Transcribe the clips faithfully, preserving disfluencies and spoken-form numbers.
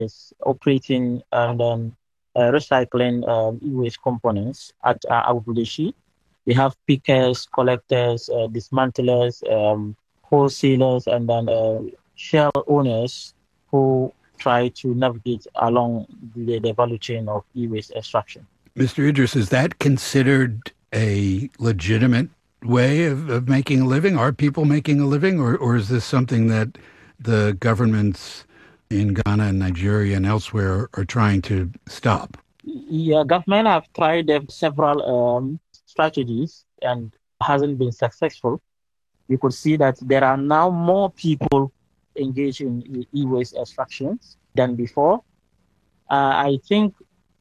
is operating and um, uh, recycling um, e-waste components at uh, Abubuleshi. We have pickers, collectors, uh, dismantlers, um, wholesalers, and then uh, shell owners who try to navigate along the, the value chain of e-waste extraction. Mister Idris, is that considered a legitimate way of, of making a living? Are people making a living, or, or is this something that the governments in Ghana and Nigeria and elsewhere are trying to stop? Yeah, government have tried uh, several um, strategies and hasn't been successful. You could see that there are now more people engaged in e- e-waste extractions than before. Uh, I think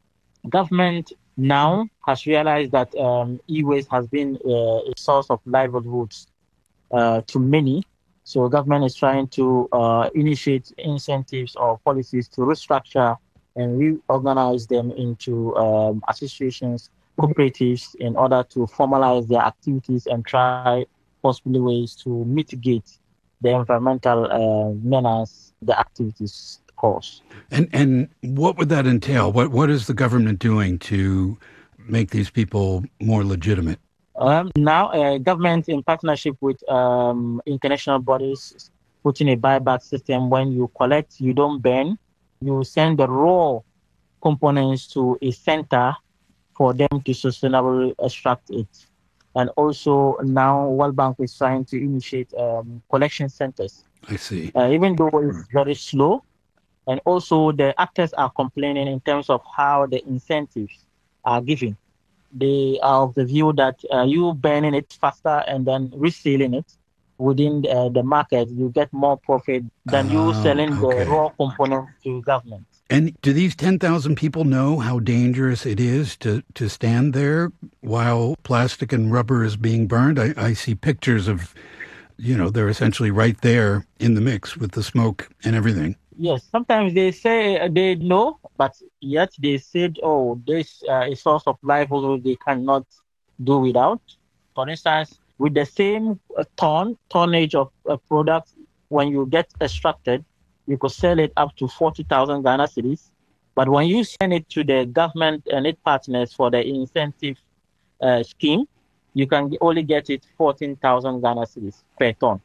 government now has realized that um, e-waste has been uh, a source of livelihoods uh, to many. So government is trying to uh, initiate incentives or policies to restructure and reorganize them into um, associations, cooperatives, in order to formalize their activities and try possibly ways to mitigate the environmental uh, menace the activities cause. And and what would that entail? What what is the government doing to make these people more legitimate? Um, now, uh, government in partnership with um, international bodies putting a buyback system. When you collect, you don't burn. You send the raw components to a center for them to sustainably extract it. And also now World Bank is trying to initiate um, collection centers, I see. uh, even though it's very slow. And also the actors are complaining in terms of how the incentives are given. They are of the view that uh, you burning it faster and then reselling it within uh, the market, you get more profit than you Oh, selling the okay. raw components to government. And do these ten thousand people know how dangerous it is to, to stand there while plastic and rubber is being burned? I, I see pictures of, you know, they're essentially right there in the mix with the smoke and everything. Yes, sometimes they say uh, they know, but yet they said, oh, this uh, a source of livelihood they cannot do without. For instance, with the same uh, ton, tonnage of uh, products, when you get extracted, you could sell it up to forty thousand Ghana cedis. But when you send it to the government and its partners for the incentive uh, scheme, you can only get it fourteen thousand Ghana cedis per ton.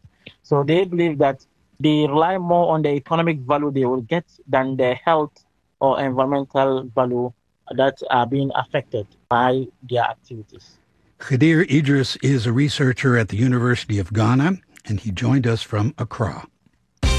So they believe that they rely more on the economic value they will get than the health or environmental value that are being affected by their activities. Khadir Idris is a researcher at the University of Ghana, and he joined us from Accra.